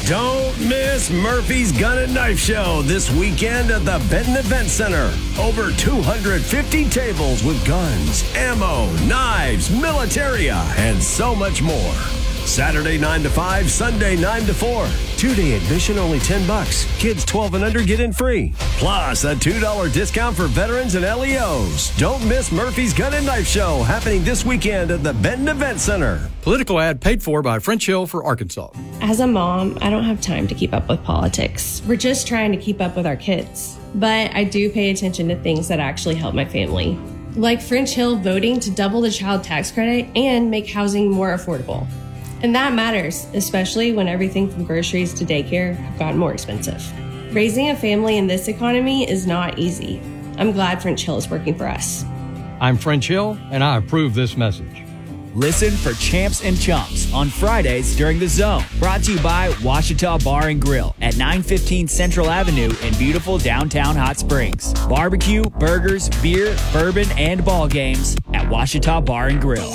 Don't miss Murphy's Gun and Knife Show this weekend at the Benton Event Center. Over 250 tables with guns, ammo, knives, militaria, and so much more. Saturday 9 to 5, Sunday 9 to 4. 2-day admission only $10. Kids 12 and under get in free. Plus a $2 discount for veterans and LEOs. Don't miss Murphy's Gun and Knife Show happening this weekend at the Benton Event Center. Political ad paid for by French Hill for Arkansas. As a mom, I don't have time to keep up with politics. We're just trying to keep up with our kids. But I do pay attention to things that actually help my family. Like French Hill voting to double the child tax credit and make housing more affordable. And that matters, especially when everything from groceries to daycare have gotten more expensive. Raising a family in this economy is not easy. I'm glad French Hill is working for us. I'm French Hill, and I approve this message. Listen for Champs and Chumps on Fridays during The Zone. Brought to you by Ouachita Bar and Grill at 915 Central Avenue in beautiful downtown Hot Springs. Barbecue, burgers, beer, bourbon, and ball games at Ouachita Bar and Grill.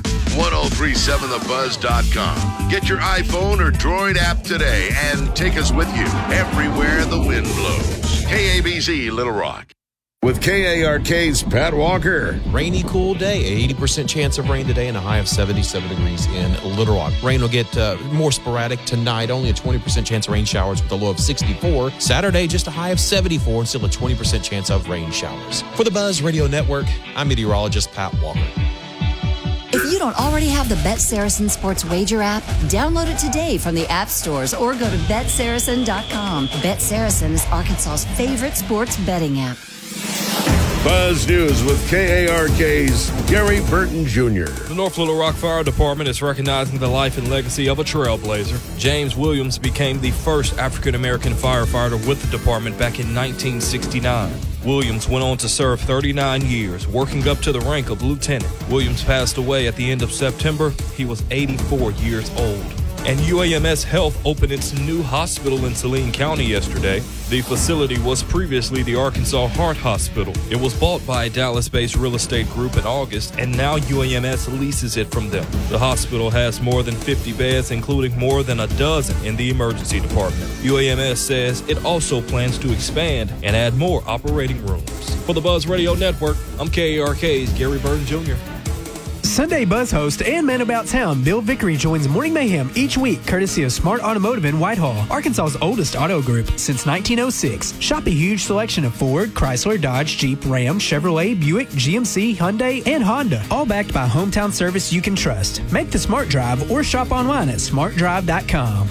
1037thebuzz.com. Get your iPhone or Droid app today and take us with you everywhere the wind blows. KABZ Little Rock. With KARK's Pat Walker. Rainy, cool day. 80% chance of rain today and a high of 77 degrees in Little Rock. Rain will get more sporadic tonight. Only a 20% chance of rain showers with a low of 64. Saturday, just a high of 74 and still a 20% chance of rain showers. For the Buzz Radio Network, I'm meteorologist Pat Walker. If you don't already have the Bet Saracen Sports Wager app, download it today from the app stores or go to BetSaracen.com. Bet Saracen is Arkansas's favorite sports betting app. Buzz News with KARK's Gary Burton Jr. The North Little Rock Fire Department is recognizing the life and legacy of a trailblazer. James Williams became the first African-American firefighter with the department back in 1969. Williams went on to serve 39 years, working up to the rank of lieutenant. Williams passed away at the end of September. He was 84 years old. And UAMS Health opened its new hospital in Saline County yesterday. The facility was previously the Arkansas Heart Hospital. It was bought by a Dallas-based real estate group in August, and now UAMS leases it from them. The hospital has more than 50 beds, including more than a dozen in the emergency department. UAMS says it also plans to expand and add more operating rooms. For the Buzz Radio Network, I'm KARK's Gary Burton Jr. Sunday Buzz host and man about town Bill Vickery joins Morning Mayhem each week courtesy of Smart Automotive in Whitehall, Arkansas's oldest auto group since 1906. Shop a huge selection of Ford, Chrysler, Dodge, Jeep, Ram, Chevrolet, Buick, GMC, Hyundai, and Honda, all backed by hometown service you can trust. Make the smart drive or shop online at smartdrive.com.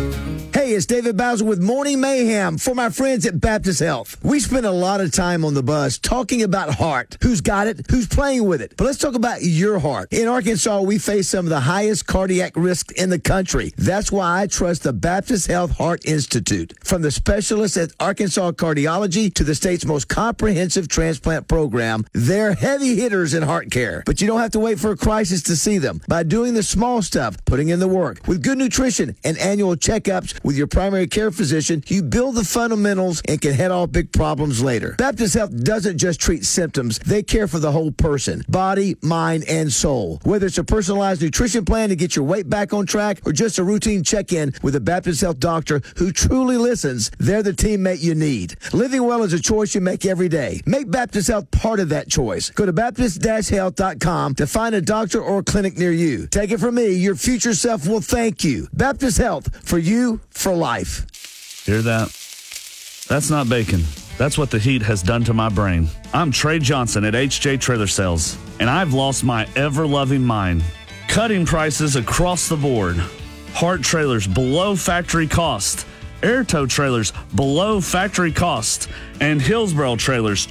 Hey, it's David Bowser with Morning Mayhem for my friends at Baptist Health. We spend a lot of time on the bus talking about heart. Who's got it? Who's playing with it? But let's talk about your heart. In Arkansas, we face some of the highest cardiac risks in the country. That's why I trust the Baptist Health Heart Institute. From the specialists at Arkansas Cardiology to the state's most comprehensive transplant program, they're heavy hitters in heart care. But you don't have to wait for a crisis to see them. By doing the small stuff, putting in the work, with good nutrition and annual checkups with your primary care physician, you build the fundamentals and can head off big problems later. Baptist Health doesn't just treat symptoms. They care for the whole person, body, mind, and soul. Whether it's a personalized nutrition plan to get your weight back on track or just a routine check-in with a Baptist Health doctor who truly listens, they're the teammate you need. Living well is a choice you make every day. Make Baptist Health part of that choice. Go to Baptist-Health.com to find a doctor or a clinic near you. Take it from me, your future self will thank you. Baptist Health, for you, for life. Hear that? That's not bacon. That's what the heat has done to my brain. I'm Trey Johnson at HJ Trailer Sales, and I've lost my ever-loving mind. Cutting prices across the board. Hart trailers below factory cost. Airtow trailers below factory cost. And Hillsboro trailers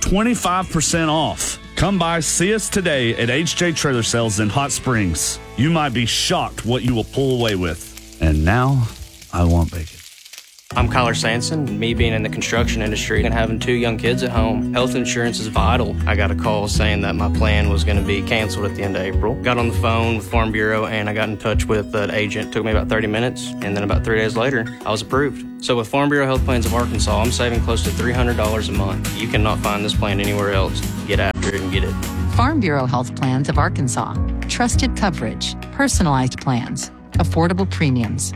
25% off. Come by, see us today at HJ Trailer Sales in Hot Springs. You might be shocked what you will pull away with. And now, I want bacon. I'm Kyler Sanson. Me being in the construction industry and having 2 young kids at home, health insurance is vital. I got a call saying that my plan was going to be canceled at the end of April. Got on the phone with Farm Bureau and I got in touch with an agent. It took me about 30 minutes, and then about 3 days later, I was approved. So with Farm Bureau Health Plans of Arkansas, I'm saving close to $300 a month. You cannot find this plan anywhere else. Get after it and get it. Farm Bureau Health Plans of Arkansas. Trusted coverage, personalized plans, affordable premiums.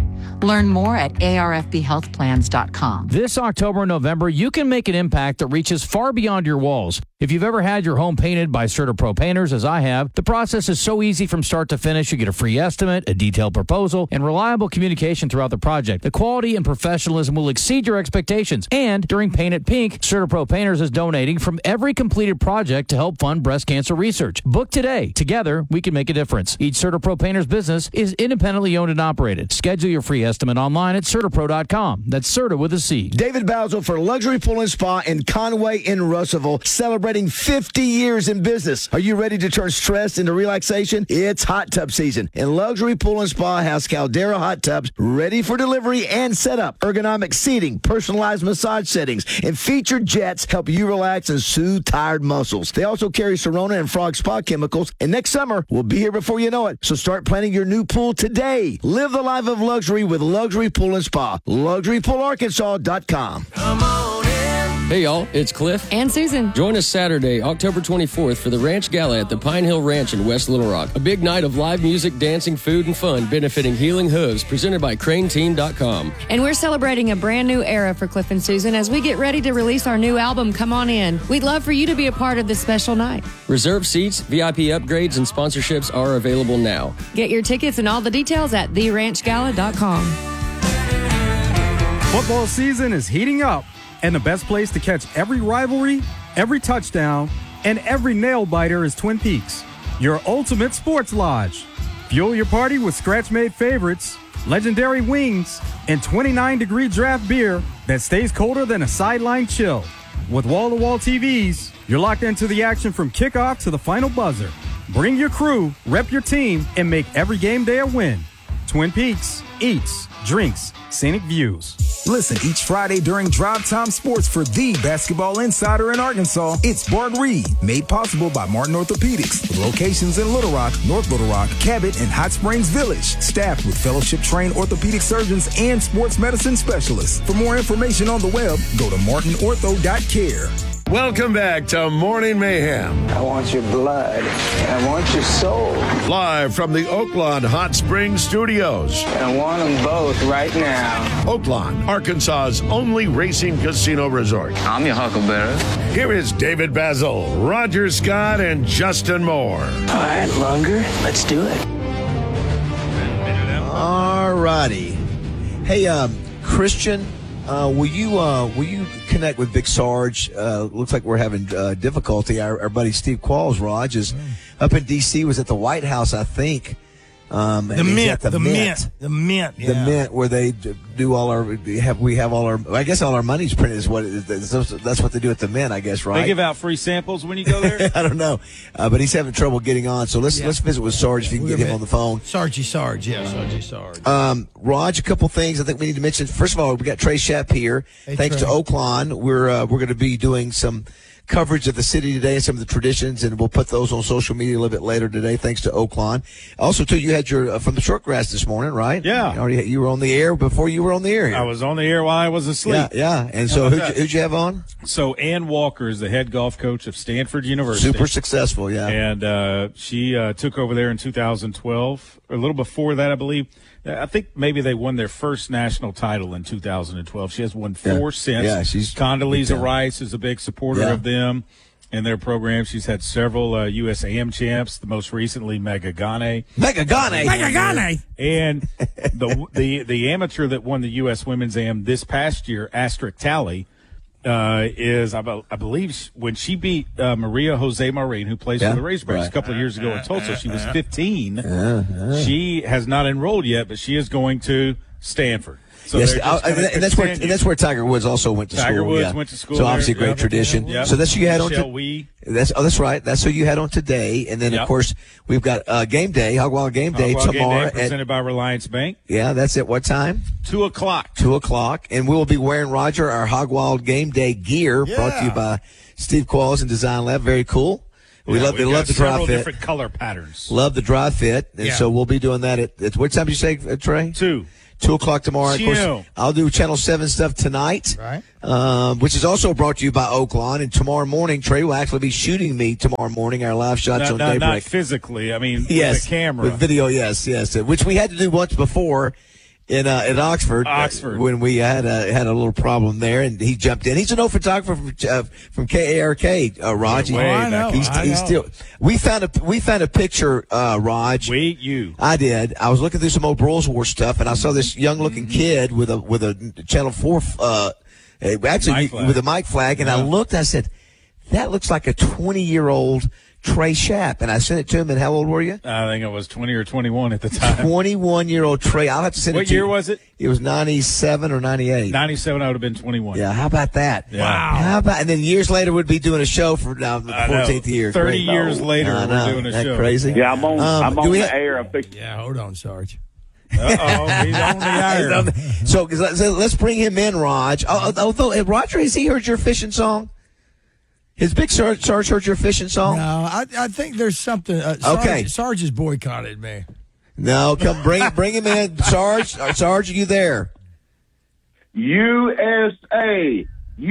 Learn more at arfbhealthplans.com. This October and November, you can make an impact that reaches far beyond your walls. If you've ever had your home painted by CertaPro Painters, as I have, the process is so easy from start to finish. You get a free estimate, a detailed proposal, and reliable communication throughout the project. The quality and professionalism will exceed your expectations. And during Paint It Pink, CertaPro Painters is donating from every completed project to help fund breast cancer research. Book today. Together, we can make a difference. Each CertaPro Painters business is independently owned and operated. Schedule your free estimate online at CertaPro.com. That's Certa with a C. David Basil for Luxury Pool and Spa in Conway in Russellville, celebrating 50 years in business. Are you ready to turn stress into relaxation? It's hot tub season, and Luxury Pool and Spa has Caldera hot tubs ready for delivery and setup. Ergonomic seating, personalized massage settings, and featured jets help you relax and soothe tired muscles. They also carry Serona and Frog Spa chemicals, and next summer will be here before you know it. So start planning your new pool today. Live the life of luxury with Luxury Pool and Spa. LuxuryPoolArkansas.com. Come on in. Hey, y'all, it's Cliff and Susan. Join us Saturday, October 24th for the Ranch Gala at the Pine Hill Ranch in West Little Rock. A big night of live music, dancing, food, and fun benefiting Healing Hooves, presented by CraneTeam.com. And we're celebrating a brand new era for Cliff and Susan as we get ready to release our new album, Come On In. We'd love for you to be a part of this special night. Reserve seats, VIP upgrades, and sponsorships are available now. Get your tickets and all the details at theranchgala.com. Football season is heating up, and the best place to catch every rivalry, every touchdown, and every nail-biter is Twin Peaks, your ultimate sports lodge. Fuel your party with scratch-made favorites, legendary wings, and 29-degree draft beer that stays colder than a sideline chill. With wall-to-wall TVs, you're locked into the action from kickoff to the final buzzer. Bring your crew, rep your team, and make every game day a win. Twin Peaks eats, drinks, scenic views. Listen each Friday during Drive Time Sports for the basketball insider in Arkansas. It's Bart Reed, made possible by Martin Orthopedics, with locations in Little Rock, North Little Rock, Cabot, and Hot Springs Village. Staffed with fellowship-trained orthopedic surgeons and sports medicine specialists. For more information on the web, go to martinortho.care. Welcome back to Morning Mayhem. I want your blood. I want your soul. Live from the Oaklawn Hot Springs Studios. I want them both right now. Oaklawn, Arkansas's only racing casino resort. I'm your huckleberry. Here is David Basil, Roger Scott, and Justin Moore. All right, Lunger, let's do it. All righty. Hey, Christian, will you connect with Big Sarge? Looks like we're having difficulty. Our buddy Steve Qualls, Raj, is up in D.C., was at the White House, I think. The Mint, where they do all our I guess all our money's printed is what it is. That's what they do at the Mint, I guess, right? They give out free samples when you go there? I don't know, but he's having trouble getting on. So let's visit with Sarge if you can get him on the phone. Sarge. Raj, a couple things I think we need to mention. First of all, we got Trey Shepp here. Hey, Thanks Trey. to Oaklawn, we're going to be doing some coverage of the city today and some of the traditions, and we'll put those on social media a little bit later today, thanks to Oaklawn. Also, too, you had your from the short grass this morning, right? Yeah. You were on the air before you were on the air here. I was on the air while I was asleep. Yeah. And so who'd you have on? So Ann Walker is the head golf coach of Stanford University. Super successful, yeah. And she took over there in 2012, or a little before that, I believe. I think maybe they won their first national title in 2012. She has won four since. Yeah, she's Condoleezza Rice is a big supporter of them and their program. She's had several U.S. AM champs, the most recently Mega Gane. And the amateur that won the U.S. Women's AM this past year, Astrid Talley, is, I believe, when she beat Maria Jose Marin, who plays for the Razorbacks a couple of years ago in Tulsa. She was 15. She has not enrolled yet, but she is going to Stanford. So yes, and that's where Tiger Woods also went to school. Tiger Woods went to school. So obviously a great tradition. Yep. So that's who you had on. That's right. That's who you had on today. And then of course we've got game day, Hog Wild Game Day tomorrow, presented by Reliance Bank. Yeah, that's at what time? 2:00. 2:00, and we will be wearing, Roger, our Hog Wild Game Day gear, brought to you by Steve Qualls and Design Lab. Very cool. They love the dry fit. Different color patterns. Love the dry fit, and so we'll be doing that at what time did you say, Trey? 2:00 tomorrow. Of course, I'll do Channel 7 stuff tonight, which is also brought to you by Oaklawn. And tomorrow morning, Trey will actually be shooting me tomorrow morning, our live shots on Daybreak. Not physically, I mean, with the camera. With video, yes. Which we had to do once before, in Oxford. When we had a little problem there, and he jumped in. He's an old photographer from KARK, Raj. I know. He's still. We found a picture, Raj. I did. I was looking through some old Broyles War stuff, and I saw this young looking kid with a Channel 4 actually with a mic flag, and I looked. I said, that looks like a 20-year-old Trey Schaap, and I sent it to him. And how old were you? I think I was 20 or 21 at the time. 21-year-old Trey. I'll have to send it to you. What year was it? It was 97 or 98. 97. I would have been 21. Yeah, how about that? Yeah. Wow. How about? And then years later, we'd be doing a show for now the 14th year. 30 years later, we're doing a Isn't show. that crazy? Yeah, I'm on the air. Yeah, hold on, Sarge. Uh-oh, he's on the air. So let's bring him in, Raj. Although, Roger, has he heard your fishing song? Has Big Sarge heard your fishing song? No, I think there's something. Okay. Sarge has boycotted me. No, come bring him in, Sarge. Sarge, are you there? USA.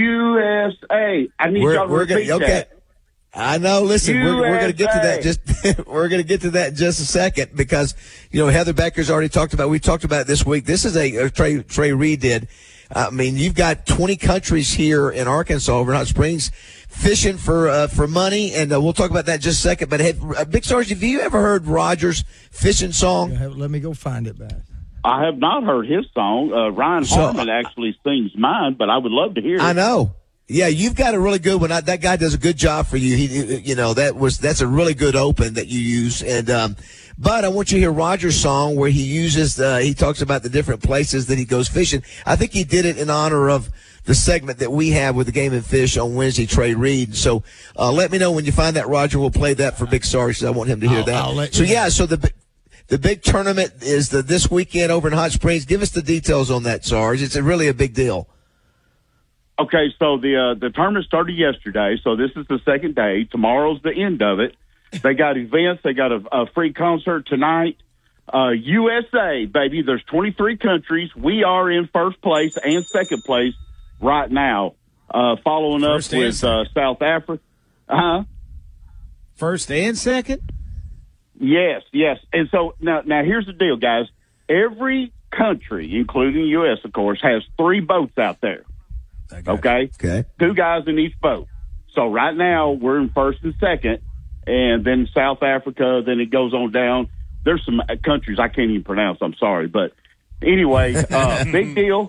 I need y'all to repeat that. I know. Listen, we're going to get to that. We're going to get to that in just a second because Heather Becker's already talked about. We talked about it this week. This is a Trey Reed did. I mean, you've got 20 countries here in Arkansas, over Hot Springs, fishing for money, and we'll talk about that in just a second. But Big Sarge, have you ever heard Roger's fishing song? Yeah, let me go find it back. I have not heard his song. Ryan Harmon actually sings mine, but I would love to hear it. I know. Yeah, you've got a really good one. That guy does a good job for you. That's a really good open that you use. And but I want you to hear Roger's song where he talks about the different places that he goes fishing. I think he did it in honor of the segment that we have with the Game and Fish on Wednesday, Trey Reed. So let me know when you find that, Roger. We'll play that for Big Sarge. I want him to hear that. So the big tournament is this weekend over in Hot Springs. Give us the details on that, Sarge. It's really a big deal. Okay, so the tournament started yesterday, so this is the second day. Tomorrow's the end of it. They got events. They got a free concert tonight. USA, baby, there's 23 countries. We are in first place and second place right now, following up with South Africa. First and second? Yes. And so now here's the deal, guys. Every country, including U.S., of course, has 3 boats out there. Okay? 2 guys in each boat. So right now we're in first and second, and then South Africa, then it goes on down. There's some countries I can't even pronounce, I'm sorry. But anyway, big deal.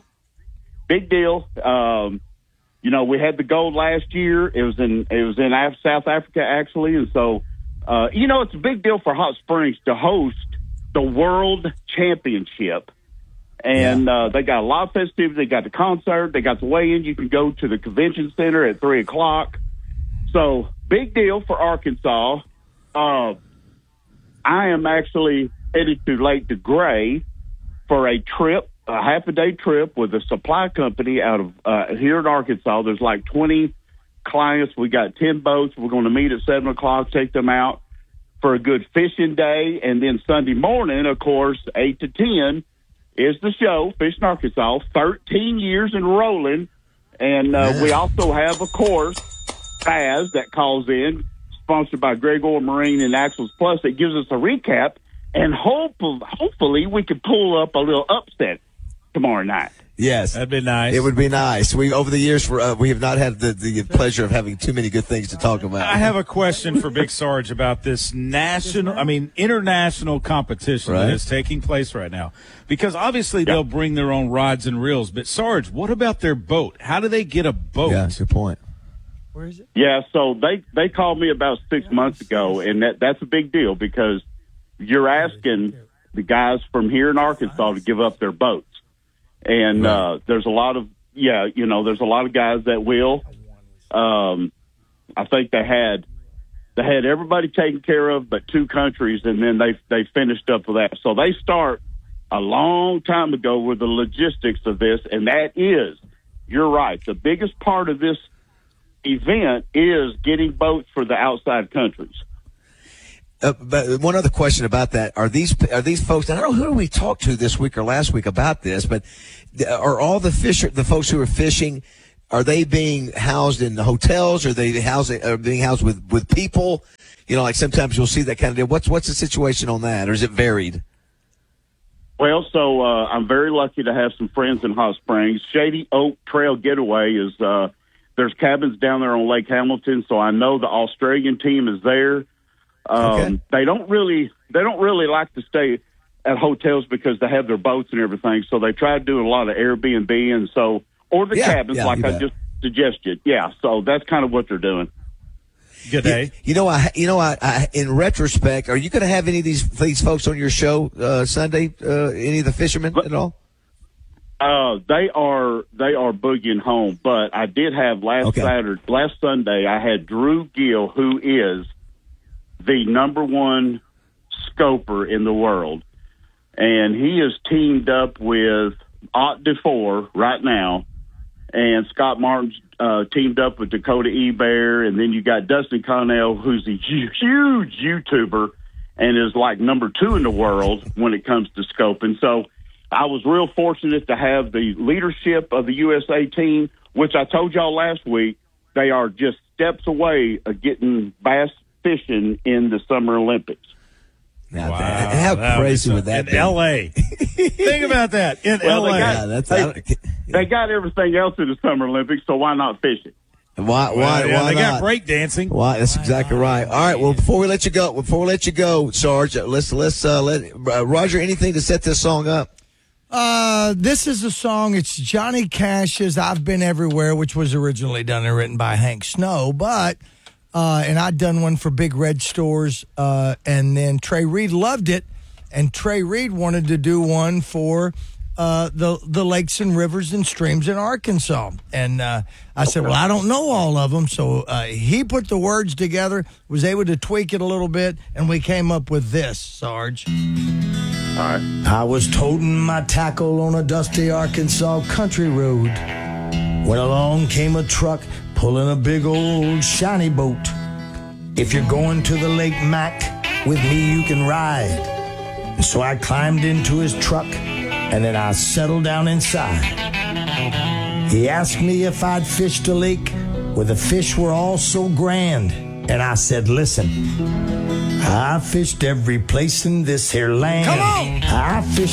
We had the gold last year. It was in South Africa, actually. And so, it's a big deal for Hot Springs to host the World Championship. And they got a lot of festivities. They got the concert. They got the weigh-in. You can go to the convention center at 3 o'clock. So, big deal for Arkansas. I am actually headed to Lake DeGray for a trip, a half-a-day trip with a supply company out of here in Arkansas. There's like 20 clients. We got 10 boats. We're going to meet at 7 o'clock, take them out for a good fishing day. And then Sunday morning, of course, 8 to 10, is the show, Fishing Arkansas, 13 years and rolling. And we also have, of course, Paz that calls in, sponsored by Gregor Marine and Axles Plus. It gives us a recap, and hopefully we can pull up a little upset tomorrow night. Yes. That'd be nice. It would be nice. Over the years, we have not had the pleasure of having too many good things to talk about. I have a question for Big Sarge about this international competition that is taking place right now. Because obviously they'll bring their own rods and reels. But Sarge, what about their boat? How do they get a boat? Yeah, that's your point. Where is it? Yeah, so they called me about 6 months ago, and that's a big deal because you're asking the guys from here in Arkansas to give up their boats. And there's a lot of there's a lot of guys that will. I think they had everybody taken care of but 2 countries, and then they finished up with that. So they start a long time ago with the logistics of this, and that is, you're right, the biggest part of this event is getting boats for the outside countries. But one other question about that: are these folks? I don't know who we talked to this week or last week about this, but are all the folks who are fishing? Are they being housed in hotels? Are they being housed with people? Like sometimes you'll see that kind of deal. What's the situation on that, or is it varied? Well, so I'm very lucky to have some friends in Hot Springs. Shady Oak Trail Getaway is there's cabins down there on Lake Hamilton, so I know the Australian team is there. They don't really like to stay at hotels because they have their boats and everything, so they try to do a lot of Airbnb and so or the cabins like I just suggested. Yeah, so that's kind of what they're doing. Good day. I in retrospect, are you going to have any of these folks on your show Sunday? Any of the fishermen at all? They are boogieing home, but I did have last Sunday. I had Drew Gill, who is the number one scoper in the world, and he is teamed up with Ott DeFore right now, and Scott Martin's teamed up with Dakota Ebear, and then you got Dustin Connell, who's a huge YouTuber and is like number 2 in the world when it comes to scoping. So I was real fortunate to have the leadership of the USA team, which I told y'all last week, they are just steps away of getting bass fishing in the Summer Olympics. Now, how crazy would that be? In L.A. Think about that. In L.A. They got everything else in the Summer Olympics, so why not fish it? Why they not? got break dancing. Why? That's exactly right. All right. Well, before we let you go, Sarge, let's let Roger. Anything to set this song up? This is a song. It's Johnny Cash's "I've Been Everywhere," which was originally done and written by Hank Snow, but. And I'd done one for Big Red Stores, and then Trey Reed loved it, and Trey Reed wanted to do one for the lakes and rivers and streams in Arkansas. And I said, well, I don't know all of them, so he put the words together, was able to tweak it a little bit, and we came up with this, Sarge. All right. I was toting my tackle on a dusty Arkansas country road when along came a truck pulling a big old shiny boat. If you're going to the Lake Mac, with me you can ride. And so I climbed into his truck, and then I settled down inside. He asked me if I'd fished a lake where the fish were all so grand. And I said, listen, I fished every place in this here land. Come on! I fished